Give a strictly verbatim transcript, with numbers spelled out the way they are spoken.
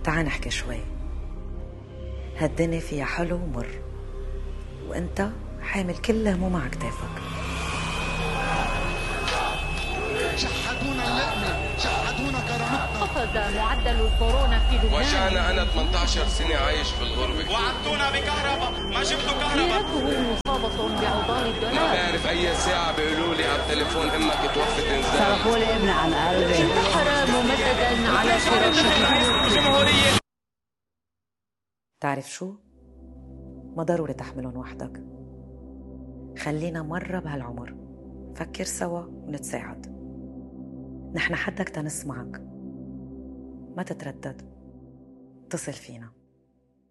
تعال نحكي شوي. هالدنيا فيها حلو ومر، وانت حامل كل هموم على كتافك. شحدونا اللقمة، شحدونا كرامتنا. أخذ معدل الكورونا في لبنان. وجعنا أنا ثمانية عشر سنة عايش في الغربة. وعدتونا بكهرباء، ما جبتوا كهرباء. ليرته مصابة بعضال الدولار. ما بعرف أي ساعة بيقولوا لي على التليفون أمك توفت انزال. صرفوا لي ابني عن قلبي. انتحر ممددا على فراشه. تعرف شو؟ ما ضروري تحملهم وحدك. خلينا مرة بهالعمر فكر سوا ونتساعد. نحن حدك تنسمعك. ما تتردد، اتصل فينا.